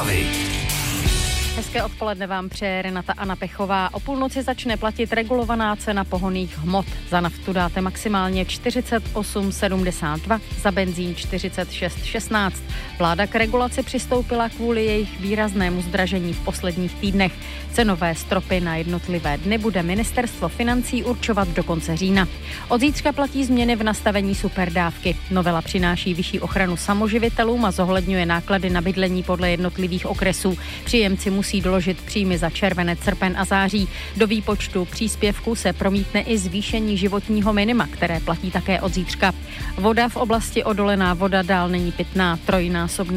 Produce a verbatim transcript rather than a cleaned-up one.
Zprávy. Hezké odpoledne vám přeje Renata Anna Pechová. O půlnoci začne platit regulovaná cena pohonných hmot. Za naftu dáte maximálně čtyřicet osm sedmdesát dva, za benzín čtyřicet šest šestnáct. Vláda k regulaci přistoupila kvůli jejich výraznému zdražení v posledních týdnech. Cenové stropy na jednotlivé dny bude ministerstvo financí určovat do konce října. Od zítřka platí změny v nastavení superdávky. Novela přináší vyšší ochranu samoživitelům a zohledňuje náklady na bydlení podle jednotlivých okresů. Příjemci musí doložit příjmy za červenec, srpen a září. Do výpočtu příspěvku se promítne i zvýšení životního minima, které platí také od zítřka. Voda v oblasti Odolená Voda dál není pitná. Trojnásobný